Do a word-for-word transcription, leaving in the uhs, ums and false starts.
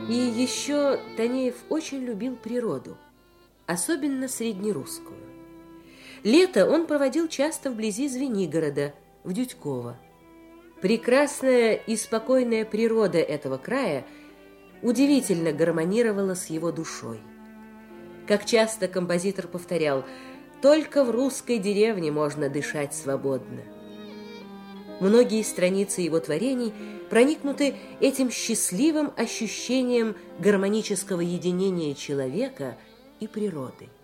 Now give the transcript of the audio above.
И еще Танеев очень любил природу, особенно среднерусскую. Лето он проводил часто вблизи Звенигорода, в Дюдьково. Прекрасная и спокойная природа этого края удивительно гармонировала с его душой. Как часто композитор повторял: «Только в русской деревне можно дышать свободно». Многие страницы его творений проникнуты этим счастливым ощущением гармонического единения человека и природы.